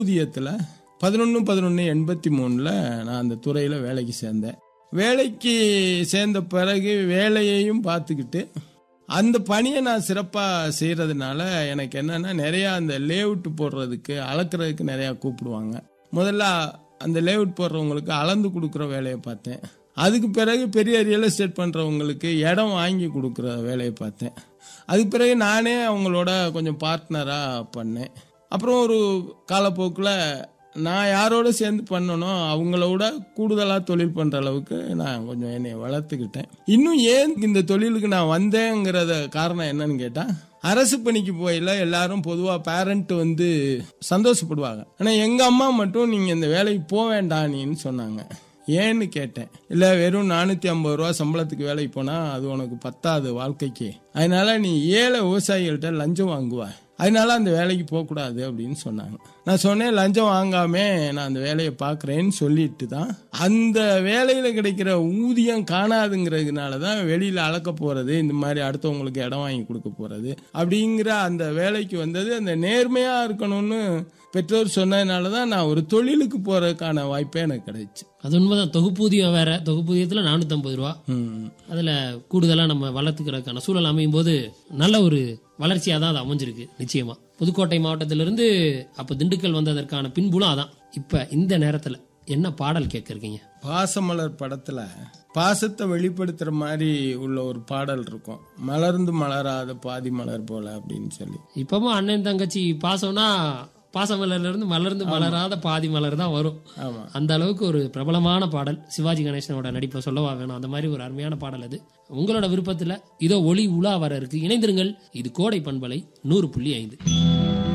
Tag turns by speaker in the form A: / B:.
A: ஊதியத்தில் 11/11/83 நான் அந்த துறையில் வேலைக்கு சேர்ந்தேன். வேலைக்கு சேர்ந்த பிறகு வேலையையும் பார்த்துக்கிட்டு அந்த பணியை நான் சிறப்பாக செய்கிறதுனால எனக்கு என்னென்னா நிறையா அந்த லேஅவுட் போடுறதுக்கு அளக்கிறதுக்கு நிறையா கூப்பிடுவாங்க. முதல்ல அந்த லேஅவுட் போடுறவங்களுக்கு அளந்து கொடுக்குற வேலையை பார்த்தேன். அதுக்கு பிறகு பெரிய ரியல் எஸ்டேட் பண்ணுறவங்களுக்கு இடம் வாங்கி கொடுக்குற வேலையை பார்த்தேன். அதுக்கு பிறகு நானே அவங்களோட கொஞ்சம் பார்ட்னராக பண்ணேன். அப்புறம் ஒரு காலப்போக்கில் நான் யாரோட சேர்ந்து பண்ணனோ அவங்களோட கூடுதலாக தொழில் பண்ணுற அளவுக்கு நான் கொஞ்சம் என்னை வளர்த்துக்கிட்டேன். இன்னும் ஏன் இந்த தொழிலுக்கு நான் வந்தேங்கிறத காரணம் என்னன்னு கேட்டால், அரசு பணிக்கு போயில எல்லாரும் பொதுவாக பேரண்ட் சந்தோஷப்படுவாங்க. ஆனால் எங்கள் அம்மா மட்டும் நீங்கள் இந்த வேலைக்கு போக வேண்டான்னு சொன்னாங்க. ஏன்னு கேட்டேன். இல்லை, வெறும் 450 ரூபா சம்பளத்துக்கு வேலைக்கு போனால் அது உனக்கு பத்தாது வாழ்க்கைக்கு, அதனால நீ ஏழை விவசாயிகள்கிட்ட லஞ்சம் வாங்குவ, அதனால அந்த வேலைக்கு போகக்கூடாது அப்படின்னு சொன்னாங்க. நான் சொன்னேன், லஞ்சம் வாங்காம நான் அந்த வேலையை பார்க்குறேன்னு சொல்லிட்டு தான் அந்த வேலையில் கிடைக்கிற ஊதியம் காணாதுங்கிறதுனால தான் வெளியில் அளக்க போகிறது, இந்த மாதிரி அடுத்தவங்களுக்கு இடம் வாங்கி கொடுக்க போகிறது அப்படிங்கிற அந்த வேலைக்கு வந்தது. அந்த நேர்மையாக இருக்கணும்னு பெற்றோர் சொன்னதுனால தான் நான் ஒரு தொழிலுக்கு போகிறதுக்கான வாய்ப்பே எனக்கு கிடைச்சு.
B: அது உண்மைதான். தொகுப்பூதியம் வேற, தொகுப்பூதியத்தில் 450 ரூபா, அதில் கூடுதலாக நம்ம வளர்த்துக்கிறதுக்கான சூழல் அமையும் போது நல்ல ஒரு வளர்ச்சியாக தான் அது அமைஞ்சிருக்கு. நிச்சயமா புதுக்கோட்டை மாவட்டத்திலிருந்து அப்போ திண்டுக்கல் வந்ததற்கான பின்புலம் அதான். இப்போ இந்த நேரத்தில் என்ன பாடல் கேட்க இருக்கீங்க?
A: பாசமலர் படத்தில் பாசத்தை வெளிப்படுத்துகிற மாதிரி உள்ள ஒரு பாடல் இருக்கும், மலர்ந்து மலராத பாதி மலர் போல அப்படின்னு சொல்லி.
B: இப்பவும் அண்ணன் தங்கச்சி பாசம்னா பாசமலர்ல இருந்து மலர்ந்து மலராத பாதி மலர் தான் வரும். அந்த அளவுக்கு ஒரு பிரபலமான பாடல். சிவாஜி கணேசனோட நடிப்பை சொல்லவா வேணும், அந்த மாதிரி ஒரு அருமையான பாடல் அது. உங்களோட விருப்பத்துல இதோ ஒளி உலா வர இருக்கு. இணைந்திருங்கள். இது கோடை பண்பலை 100.5.